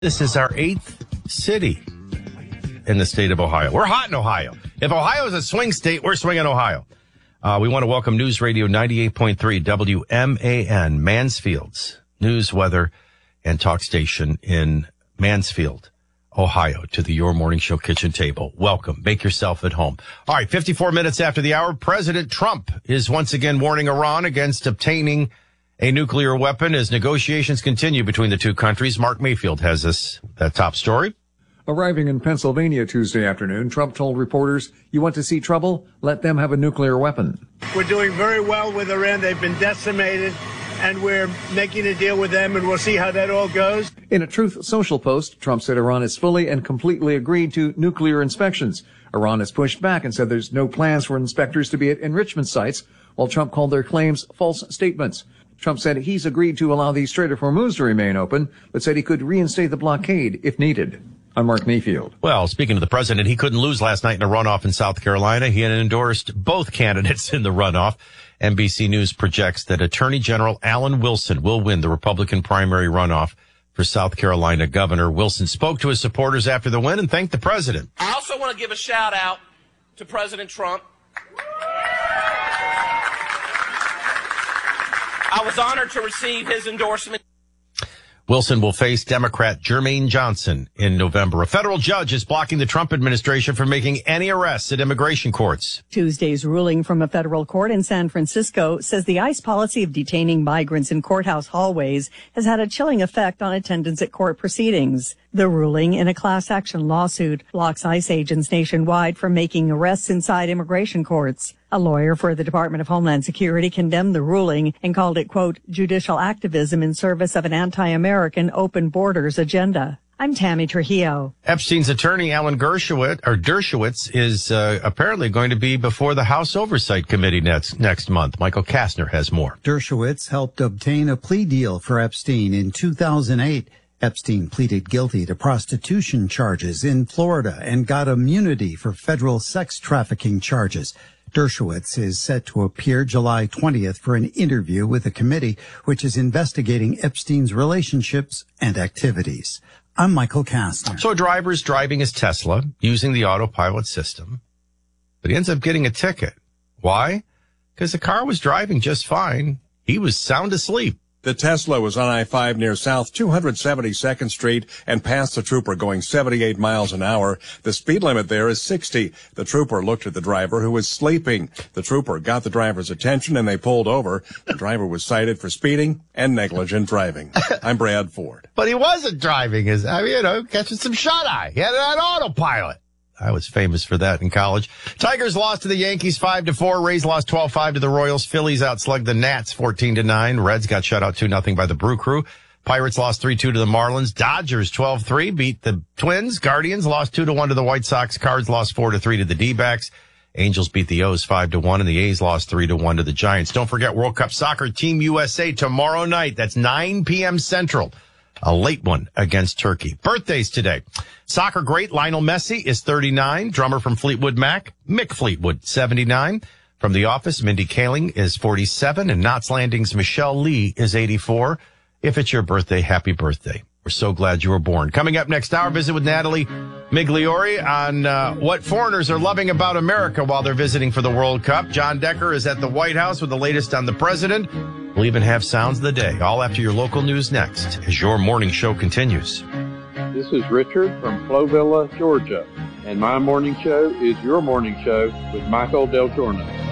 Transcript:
This is our 8th city in the state of Ohio. We're hot in Ohio. If Ohio is a swing state, we're swinging Ohio. We want to welcome News Radio 98.3 WMAN, Mansfield's news, weather, and talk station in Mansfield, Ohio, to the Your Morning Show kitchen table. Welcome. Make yourself at home. All right, 54 minutes after the hour, President Trump is once again warning Iran against obtaining a nuclear weapon as negotiations continue between the two countries. Mark Mayfield has that top story. Arriving in Pennsylvania Tuesday afternoon, Trump told reporters, "You want to see trouble? Let them have a nuclear weapon." We're doing very well with Iran. They've been decimated, and we're making a deal with them, and we'll see how that all goes. In a Truth Social post, Trump said Iran has fully and completely agreed to nuclear inspections. Iran has pushed back and said there's no plans for inspectors to be at enrichment sites, while Trump called their claims false statements. Trump said he's agreed to allow the Strait of Hormuz to remain open, but said he could reinstate the blockade if needed. I'm Mark Mayfield. Well, speaking of the president, he couldn't lose last night in a runoff in South Carolina. He had endorsed both candidates in the runoff. NBC News projects that Attorney General Alan Wilson will win the Republican primary runoff for South Carolina governor. Wilson spoke to his supporters after the win and thanked the president. I also want to give a shout out to President Trump. I was honored to receive his endorsement. Wilson will face Democrat Jermaine Johnson in November. A federal judge is blocking the Trump administration from making any arrests at immigration courts. Tuesday's ruling from a federal court in San Francisco says the ICE policy of detaining migrants in courthouse hallways has had a chilling effect on attendance at court proceedings. The ruling in a class action lawsuit blocks ICE agents nationwide from making arrests inside immigration courts. A lawyer for the Department of Homeland Security condemned the ruling and called it, quote, judicial activism in service of an anti-American open borders agenda. I'm Tammy Trujillo. Epstein's attorney, Alan Dershowitz, is apparently going to be before the House Oversight Committee next month. Michael Kastner has more. Dershowitz helped obtain a plea deal for Epstein in 2008. Epstein pleaded guilty to prostitution charges in Florida and got immunity for federal sex trafficking charges. Dershowitz is set to appear July 20th for an interview with a committee which is investigating Epstein's relationships and activities. I'm Michael Kastner. So a driver is driving his Tesla using the autopilot system, but he ends up getting a ticket. Why? Because the car was driving just fine. He was sound asleep. The Tesla was on I-5 near South 272nd Street and passed the trooper going 78 miles an hour. The speed limit there is 60. The trooper looked at the driver who was sleeping. The trooper got the driver's attention and they pulled over. The driver was cited for speeding and negligent driving. I'm Brad Ford. But he wasn't driving catching some shut-eye. He had it on autopilot. I was famous for that in college. Tigers lost to the Yankees 5-4. Rays lost 12-5 to the Royals. Phillies outslugged the Nats 14-9. Reds got shut out 2-0 by the Brew Crew. Pirates lost 3-2 to the Marlins. Dodgers 12-3 beat the Twins. Guardians lost 2-1 to the White Sox. Cards lost 4-3 to the D-backs. Angels beat the O's 5-1 and the A's lost 3-1 to the Giants. Don't forget World Cup Soccer Team USA tomorrow night. That's 9 p.m. Central. A late one against Turkey. Birthdays today. Soccer great Lionel Messi is 39. Drummer from Fleetwood Mac, Mick Fleetwood, 79. From The Office, Mindy Kaling is 47. And Knots Landing's Michelle Lee is 84. If it's your birthday, happy birthday. We're so glad you were born. Coming up next hour, visit with Natalie Migliori on what foreigners are loving about America while they're visiting for the World Cup. John Decker is at the White House with the latest on the president. We'll even have sounds of the day, all after your local news next, as your morning show continues. This is Richard from Flovilla, Georgia, and my morning show is your morning show with Michael Del Giorno.